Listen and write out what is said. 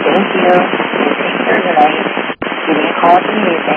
Thank you. And take care tonight. Give me a call if you need anything.